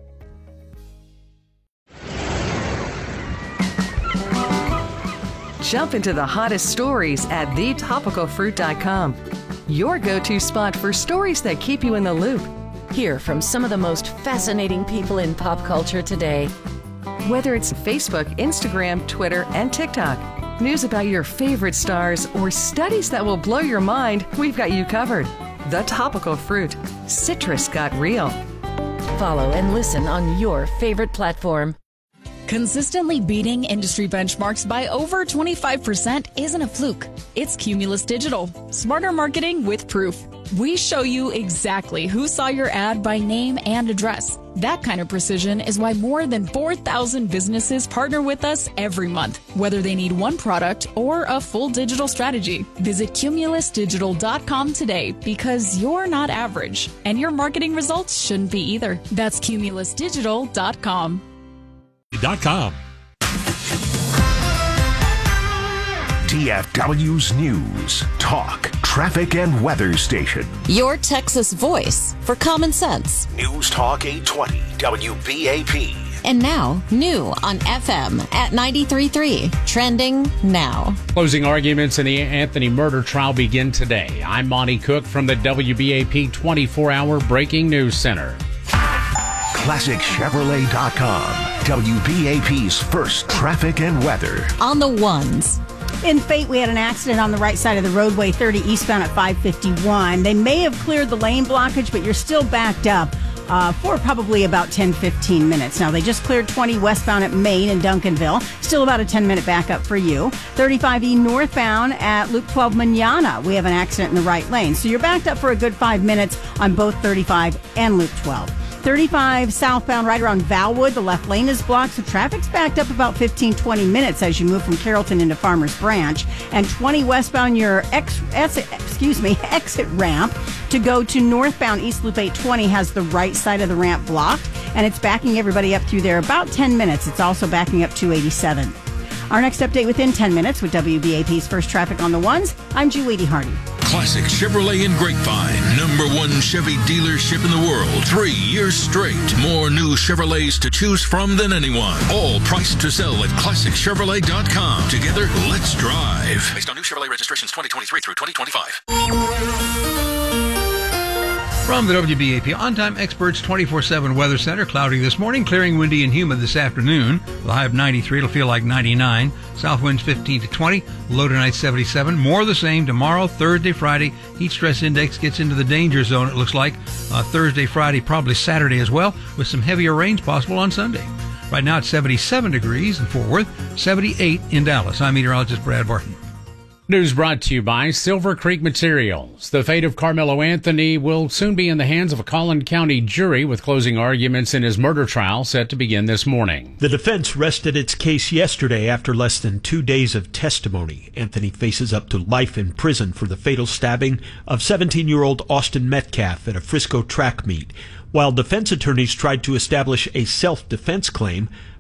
Jump into the hottest stories at thetopicalfruit.com. Your go-to spot for stories that keep you in the loop. Hear from some of the most fascinating people in pop culture today. Whether it's Facebook, Instagram, Twitter, and TikTok, news about your favorite stars, or studies that will blow your mind, we've got you covered. The Topical Fruit. Citrus got real. Follow and listen on your favorite platform. Consistently beating industry benchmarks by over 25% isn't a fluke. It's Cumulus Digital. Smarter marketing with proof. We show you exactly who saw your ad by name and address. That kind of precision is why more than 4,000 businesses partner with us every month, whether they need one product or a full digital strategy. Visit cumulusdigital.com today because you're not average, and your marketing results shouldn't be either. That's cumulusdigital.com. DFW's News, Talk, Traffic, and Weather Station. Your Texas voice for common sense. News Talk 820 WBAP. And now, new on FM at 93.3. Trending now. Closing arguments in the Anthony murder trial begin today. I'm Monty Cook from the WBAP 24-hour Breaking News Center. ClassicChevrolet.com. WBAP's first traffic and weather. On the ones. In Fate, we had an accident on the right side of the roadway, 30 eastbound at 551. They may have cleared the lane blockage, but you're still backed up for probably about 10-15 minutes. Now, they just cleared 20 westbound at Main and Duncanville. Still about a 10-minute backup for you. 35E northbound at Loop 12 Manana. We have an accident in the right lane. So you're backed up for a good 5 minutes on both 35 and Loop 12. 35 southbound right around Valwood. The left lane is blocked, so traffic's backed up about 15-20 minutes as you move from Carrollton into Farmers Branch. And 20 westbound, your exit ramp to go to northbound East Loop 820 has the right side of the ramp blocked, and it's backing everybody up through there about 10 minutes. It's also backing up 287. Our next update within 10 minutes with WBAP's First Traffic on the Ones. I'm Julie Hardy. Classic Chevrolet in Grapevine, #1 Chevy dealership in the world. 3 years straight. More new Chevrolets to choose from than anyone. All priced to sell at ClassicChevrolet.com. Together, let's drive. Based on new Chevrolet registrations 2023 through 2025. From the WBAP On-Time Experts 24/7 Weather Center, cloudy this morning, clearing, windy, and humid this afternoon. With a high of 93, it'll feel like 99. South winds 15 to 20, low tonight 77. More of the same tomorrow, Thursday, Friday. Heat stress index gets into the danger zone, it looks like. Thursday, Friday, probably Saturday as well, with some heavier rains possible on Sunday. Right now it's 77 degrees in Fort Worth, 78 in Dallas. I'm meteorologist Brad Barton. News brought to you by Silver Creek Materials. The fate of Carmelo Anthony will soon be in the hands of a Collin County jury, with closing arguments in his murder trial set to begin this morning. The defense rested its case yesterday after less than 2 days of testimony. Anthony faces up to life in prison for the fatal stabbing of 17-year-old Austin Metcalf at a Frisco track meet. While defense attorneys tried to establish a self-defense claim,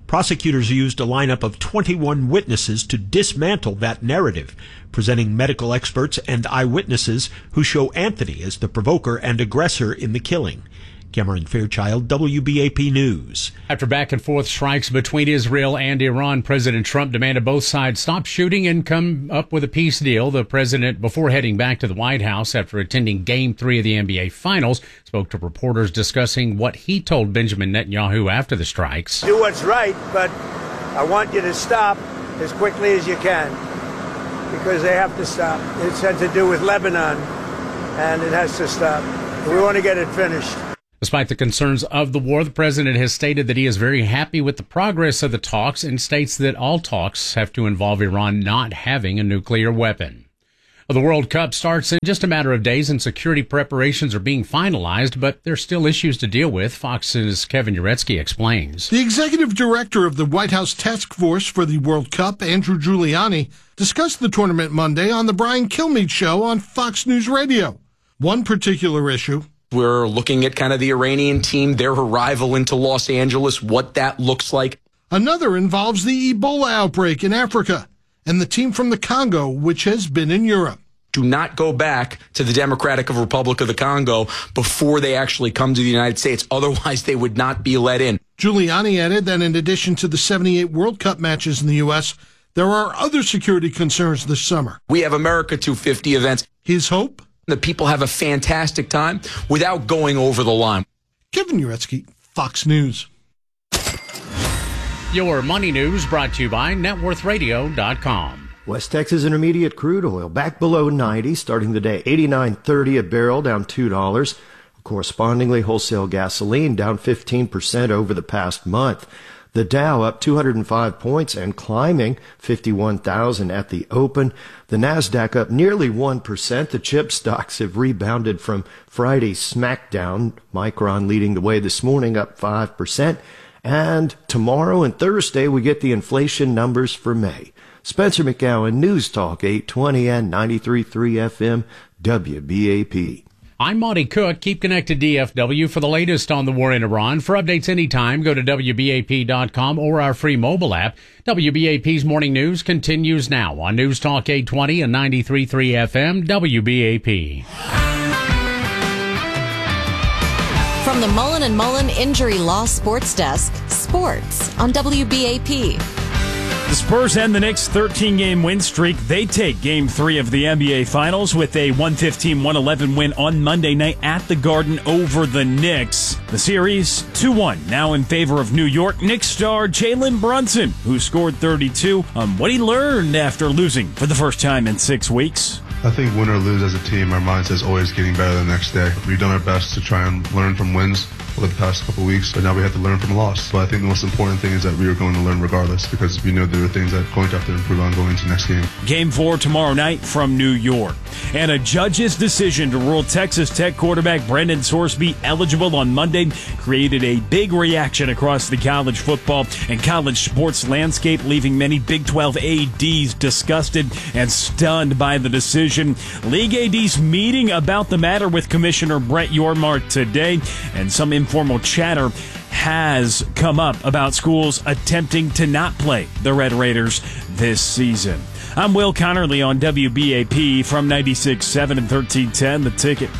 Prosecutors used a lineup of 21 witnesses to dismantle that narrative, presenting medical experts and eyewitnesses who show Anthony as the provoker and aggressor in the killing. Cameron Fairchild, WBAP News. After back-and-forth strikes between Israel and Iran, President Trump demanded both sides stop shooting and come up with a peace deal. The president, before heading back to the White House after attending Game 3 of the NBA Finals, spoke to reporters discussing what he told Benjamin Netanyahu after the strikes. Do what's right, but I want you to stop as quickly as you can, because they have to stop. It's had to do with Lebanon, and it has to stop. We want to get it finished. Despite the concerns of the war, the president has stated that he is very happy with the progress of the talks and states that all talks have to involve Iran not having a nuclear weapon. The World Cup starts in just a matter of days and security preparations are being finalized, but there's still issues to deal with. Fox's Kevin Uretsky explains. The executive director of the White House Task Force for the World Cup, Andrew Giuliani, discussed the tournament Monday on the Brian Kilmeade Show on Fox News Radio. One particular issue: we're looking at kind of the Iranian team, their arrival into Los Angeles, what that looks like. Another involves the Ebola outbreak in Africa and the team from the Congo, which has been in Europe. Do not go back to the Democratic Republic of the Congo before they actually come to the United States. Otherwise, they would not be let in. Giuliani added that in addition to the 78 World Cup matches in the U.S., there are other security concerns this summer. We have America 250 events. His hope? The people have a fantastic time without going over the line. Kevin Uretsky, Fox News. Your money news brought to you by networthradio.com. West Texas Intermediate crude oil back below 90, starting the day $89.30 a barrel, down $2. Correspondingly, wholesale gasoline down 15% over the past month. The Dow up 205 points and climbing 51,000 at the open. The Nasdaq up nearly 1%. The chip stocks have rebounded from Friday's smackdown. Micron leading the way this morning, up 5%. And tomorrow and Thursday, we get the inflation numbers for May. Spencer McGowan, News Talk 820 and 93.3 FM WBAP. I'm Monty Cook. Keep connected DFW for the latest on the war in Iran. For updates anytime, go to WBAP.com or our free mobile app. WBAP's Morning News continues now on News Talk 820 and 93.3 FM WBAP. From the Mullen & Mullen Injury Law Sports Desk, sports on WBAP. The Spurs end the Knicks' 13-game win streak. They take Game 3 of the NBA Finals with a 115-111 win on Monday night at the Garden over the Knicks. The series, 2-1, now in favor of New York. Knicks star Jalen Brunson, who scored 32, on what he learned after losing for the first time in 6 weeks. I think win or lose as a team, our mindset is always getting better the next day. We've done our best to try and learn from wins over the past couple of weeks, but now we have to learn from a loss. But I think the most important thing is that we are going to learn regardless, because we know there are things that we're going to have to improve on going into the next game. Game 4 tomorrow night from New York. And a judge's decision to rule Texas Tech quarterback Brendan Sorsby eligible on Monday created a big reaction across the college football and college sports landscape, leaving many Big 12 ADs disgusted and stunned by the decision. League ADs meeting about the matter with Commissioner Brett Yormark today, and some informal chatter has come up about schools attempting to not play the Red Raiders this season. I'm Will Connerly on WBAP from 96.7 and 1310, The Ticket.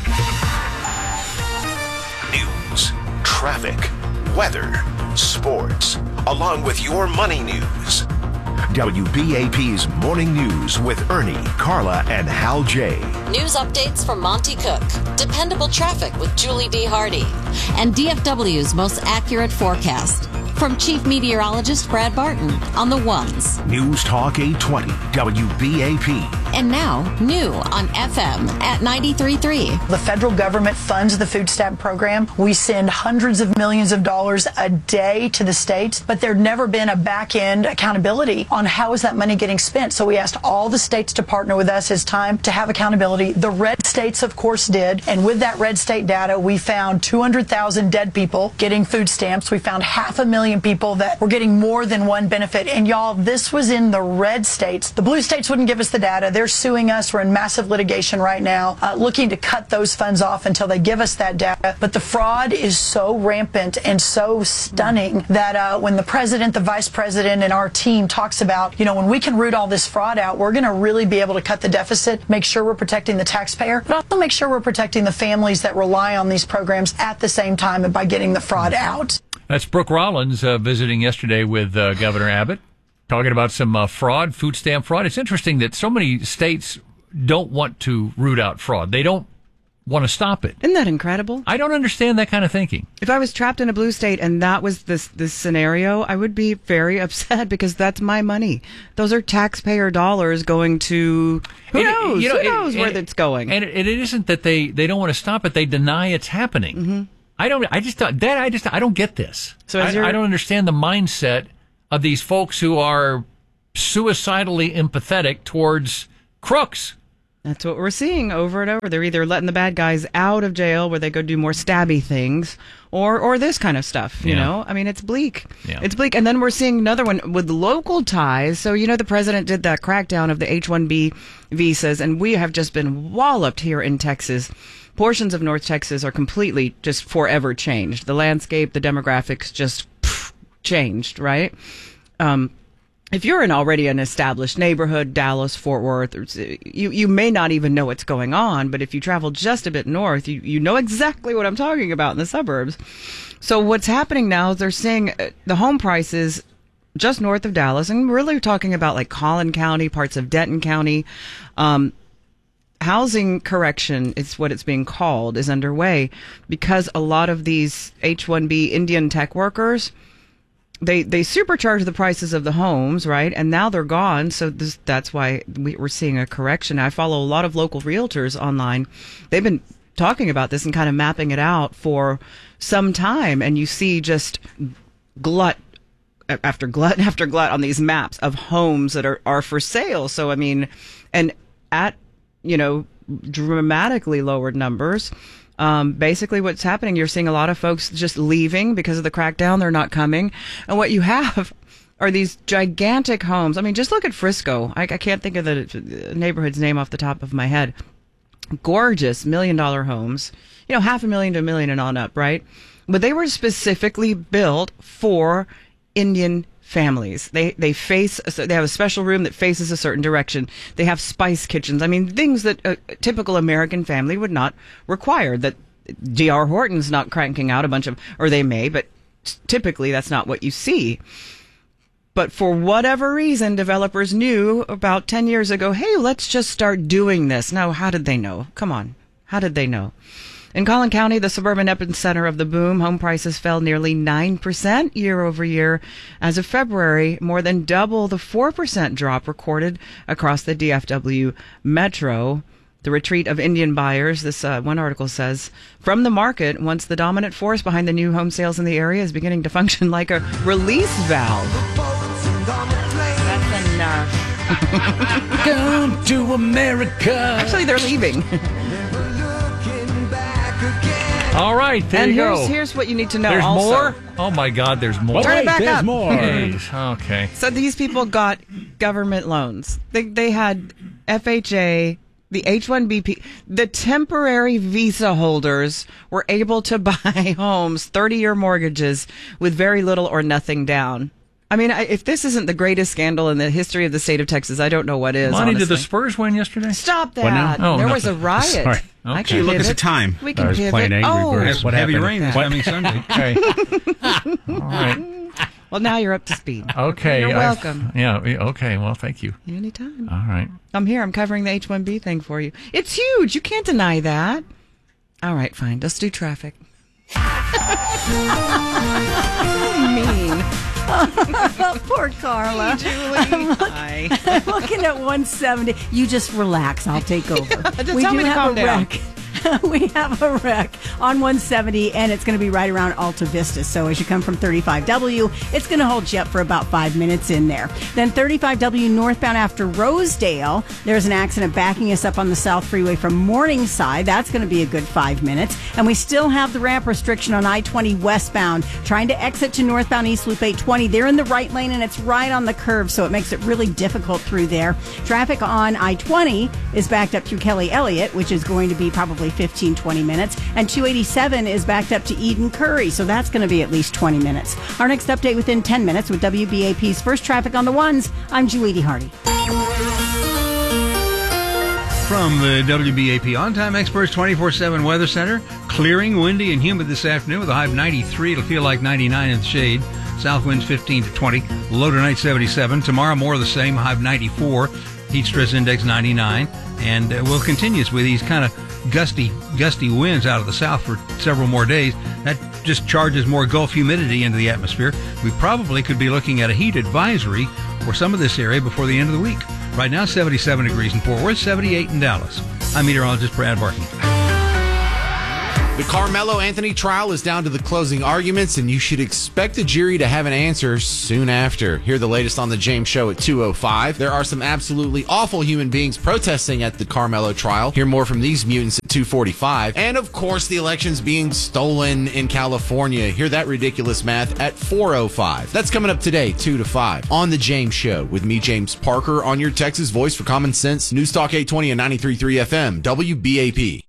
News, traffic, weather, sports, along with your money news. WBAP's Morning News with Ernie, Carla, and Hal J. News updates from Monty Cook, dependable traffic with Julie D. Hardy, and DFW's most accurate forecast. From Chief Meteorologist Brad Barton on the ones. News Talk 820, WBAP. And now, new on FM at 93.3. The federal government funds the food stamp program. We send hundreds of millions of dollars a day to the states, but there'd never been a back-end accountability on how is that money getting spent. So we asked all the states to partner with us. It's time to have accountability. The red states, of course, did. And with that red state data, we found 200,000 dead people getting food stamps. We found 500,000 people that were getting more than one benefit. And y'all, this was in the red states. The blue states wouldn't give us the data. They're suing us. We're in massive litigation right now, looking to cut those funds off until they give us that data. But the fraud is so rampant and so stunning that when the president, the vice president, and our team talks about, when we can root all this fraud out, we're going to really be able to cut the deficit, make sure we're protecting the taxpayer, but also make sure we're protecting the families that rely on these programs at the same time and by getting the fraud out. That's Brooke Rollins visiting yesterday with Governor Abbott, talking about some fraud, food stamp fraud. It's interesting that so many states don't want to root out fraud. They don't want to stop it. Isn't that incredible? I don't understand that kind of thinking. If I was trapped in a blue state and that was this scenario, I would be very upset because that's my money. Those are taxpayer dollars going to who knows where that's going. And it isn't that they don't want to stop it; they deny it's happening. Mm-hmm. I don't get this. So I don't understand the mindset of these folks who are suicidally empathetic towards crooks. That's what we're seeing over and over. They're either letting the bad guys out of jail where they go do more stabby things or this kind of stuff, you know? I mean, it's bleak. Yeah. It's bleak. And then we're seeing another one with local ties. So, the president did that crackdown of the H-1B visas, and we have just been walloped here in Texas. Portions of North Texas are completely just forever changed. The landscape, the demographics just changed, right? If you're in already an established neighborhood, Dallas, Fort Worth, you may not even know what's going on, but if you travel just a bit north, you know exactly what I'm talking about in the suburbs. So what's happening now is they're seeing the home prices just north of Dallas, and we're really talking about like Collin County, parts of Denton County. Housing correction is what it's being called, is underway because a lot of these H-1B Indian tech workers, they supercharge the prices of the homes, right? And now they're gone. So that's why we're seeing a correction. I follow a lot of local realtors online. They've been talking about this and kind of mapping it out for some time. And you see just glut after glut after glut on these maps of homes that are for sale. So, I mean, and at, dramatically lowered numbers. Basically what's happening, you're seeing a lot of folks just leaving because of the crackdown. They're not coming. And what you have are these gigantic homes. I mean, just look at Frisco. I can't think of the neighborhood's name off the top of my head. Gorgeous $1 million homes, $500,000 to $1 million and on up, right? But they were specifically built for Indian families. They have a special room that faces a certain direction. They have spice kitchens. I mean, things that a typical American family would not require, that D.R. Horton's not cranking out a bunch of, or they may, but typically that's not what you see. But for whatever reason, developers knew about 10 years ago, hey, let's just start doing this. Now, how did they know? Come on. How did they know? In Collin County, the suburban epicenter of the boom, home prices fell nearly 9% year over year. As of February, more than double the 4% drop recorded across the DFW metro. The retreat of Indian buyers, this one article says, from the market once the dominant force behind the new home sales in the area is beginning to function like a release valve. That's enough. Come to America. Actually, they're leaving. All right, there you go. Here's what you need to know. There's also. more? Oh, my God, there's more. Turn it back up. More. Okay. So these people got government loans. They had FHA, the H-1B, the temporary visa holders were able to buy homes, 30-year mortgages with very little or nothing down. I mean, if this isn't the greatest scandal in the history of the state of Texas, I don't know what is. Monty, did the Spurs win yesterday? Stop that. There was a riot. Sorry. I Okay. can Look at pivot. the time. We can pivot. There's What heavy happened? rain this coming Sunday. Okay. All right. Well, now you're up to speed. Okay. You're welcome. Okay. Well, thank you. Anytime. All right. I'm here. I'm covering the H-1B thing for you. It's huge. You can't deny that. All right, fine. Let's do traffic. Mean. Poor Carla. Hi. I'm looking at 170. You just relax. I'll take over. Tell me to calm down. We have a wreck on 170, and it's going to be right around Alta Vista. So as you come from 35W, it's going to hold you up for about 5 minutes in there. Then 35W northbound after Rosedale, there's an accident backing us up on the South Freeway from Morningside. That's going to be a good 5 minutes. And we still have the ramp restriction on I-20 westbound, trying to exit to northbound East Loop 820. They're in the right lane, and it's right on the curve, so it makes it really difficult through there. Traffic on I-20 is backed up through Kelly Elliott, which is going to be probably 15-20 minutes, and 287 is backed up to Eden Curry, so that's going to be at least 20 minutes. Our next update within 10 minutes with WBAP's First Traffic on the Ones. I'm Julie Hardy. From the WBAP On-Time Experts 24/7 Weather Center, clearing, windy, and humid this afternoon with a high of 93. It'll feel like 99 in the shade. South winds 15 to 20. Low tonight 77. Tomorrow more of the same, high of 94. Heat stress index 99. And we'll continue with these kind of gusty winds out of the south for several more days. That just charges more Gulf humidity into the atmosphere. We probably could be looking at a heat advisory for some of this area before the end of the week. Right now, 77 degrees in Fort Worth, 78 in Dallas. I'm meteorologist Brad Barton. The Carmelo Anthony trial is down to the closing arguments, and you should expect the jury to have an answer soon after. Hear the latest on The James Show at 2:05. There are some absolutely awful human beings protesting at the Carmelo trial. Hear more from these mutants at 2:45. And, of course, the election's being stolen in California. Hear that ridiculous math at 4:05. That's coming up today, 2 to 5, on The James Show with me, James Parker, on your Texas voice for Common Sense, News Talk 820 and 93.3 FM, WBAP.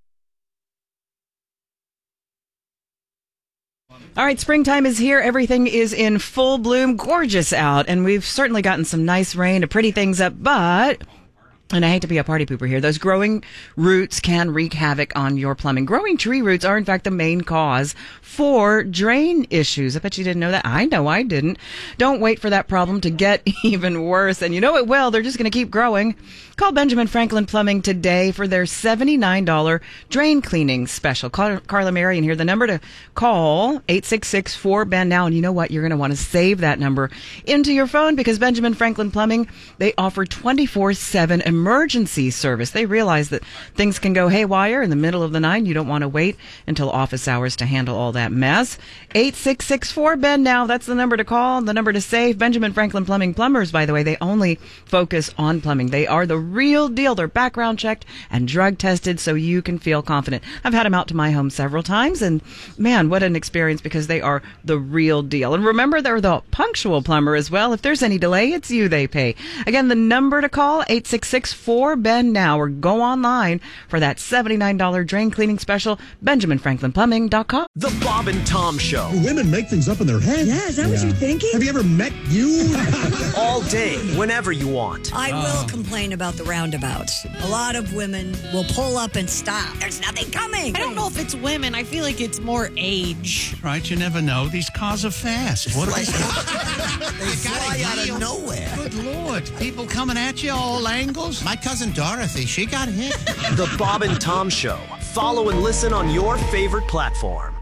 All right, springtime is here. Everything is in full bloom, gorgeous out, and we've certainly gotten some nice rain to pretty things up, but... And I hate to be a party pooper here. Those growing roots can wreak havoc on your plumbing. Growing tree roots are, in fact, the main cause for drain issues. I bet you didn't know that. I know I didn't. Don't wait for that problem to get even worse. And you know it will. They're just going to keep growing. Call Benjamin Franklin Plumbing today for their $79 drain cleaning special. Call Carla Marion here. The number to call, 866-4BEN-NOW. And you know what? You're going to want to save that number into your phone because Benjamin Franklin Plumbing, they offer 24/7 emergency service. They realize that things can go haywire in the middle of the night. You don't want to wait until office hours to handle all that mess. 866-4BEN-NOW. That's the number to call, the number to save. Benjamin Franklin Plumbing plumbers, by the way, they only focus on plumbing. They are the real deal. They're background checked and drug tested so you can feel confident. I've had them out to my home several times, and man, what an experience because they are the real deal. And remember, they're the punctual plumber as well. If there's any delay, it's you they pay. Again, the number to call, 866-4BEN-NOW, or go online for that $79 drain cleaning special, BenjaminFranklinPlumbing.com. The Bob and Tom Show. Women make things up in their head. Yeah, is that what you're thinking? Have you ever met you? All day, whenever you want. I will complain about the roundabouts. A lot of women will pull up and stop. There's nothing coming. I don't know if it's women. I feel like it's more age. Right, you never know. These cars are fast. What They fly out of nowhere. Good Lord. People coming at you all angles. My cousin Dorothy, she got hit. The Bob and Tom Show. Follow and listen on your favorite platform.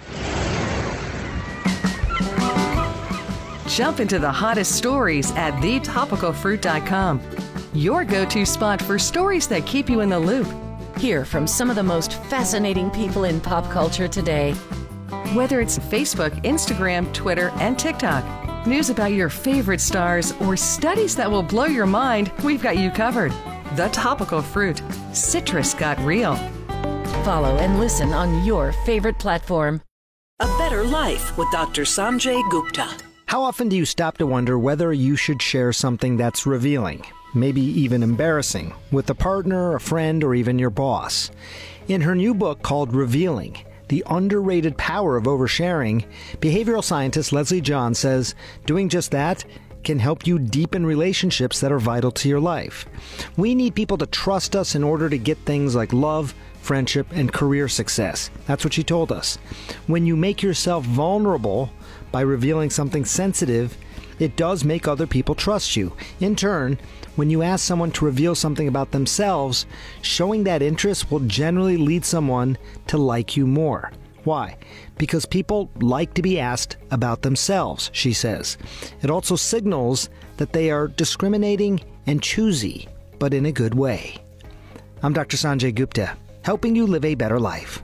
Jump into the hottest stories at thetopicalfruit.com. Your go-to spot for stories that keep you in the loop. Hear from some of the most fascinating people in pop culture today. Whether it's Facebook, Instagram, Twitter, and TikTok, news about your favorite stars, or studies that will blow your mind, we've got you covered. The Topical Fruit. Citrus got real. Follow and listen on your favorite platform. A Better Life with Dr. Sanjay Gupta. How often do you stop to wonder whether you should share something that's revealing, maybe even embarrassing, with a partner, a friend, or even your boss? In her new book called Revealing, The Underrated Power of Oversharing, behavioral scientist Leslie John says doing just that can help you deepen relationships that are vital to your life. We need people to trust us in order to get things like love, friendship, and career success. That's what she told us. When you make yourself vulnerable by revealing something sensitive, it does make other people trust you. In turn, when you ask someone to reveal something about themselves, showing that interest will generally lead someone to like you more. Why? Because people like to be asked about themselves, she says. It also signals that they are discriminating and choosy, but in a good way. I'm Dr. Sanjay Gupta. helping you live a better life.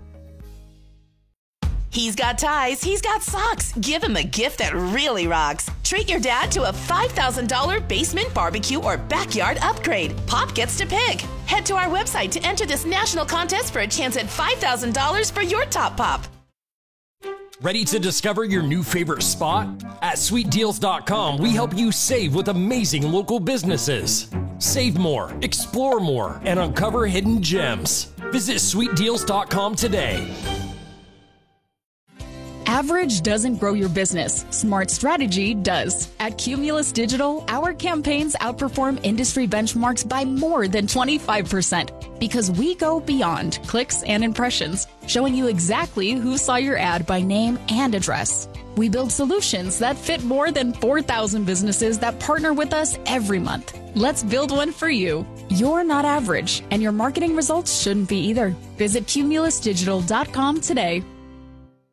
He's got ties, he's got socks. Give him a gift that really rocks. Treat your dad to a $5,000 basement barbecue or backyard upgrade. Pop gets to pick. Head to our website to enter this national contest for a chance at $5,000 for your top pop. Ready to discover your new favorite spot? At sweetdeals.com, we help you save with amazing local businesses. Save more, explore more, and uncover hidden gems. Visit sweetdeals.com today. Average doesn't grow your business. Smart strategy does. At Cumulus Digital, our campaigns outperform industry benchmarks by more than 25% because we go beyond clicks and impressions, showing you exactly who saw your ad by name and address. We build solutions that fit more than 4,000 businesses that partner with us every month. Let's build one for you. You're not average, and your marketing results shouldn't be either. Visit cumulusdigital.com today.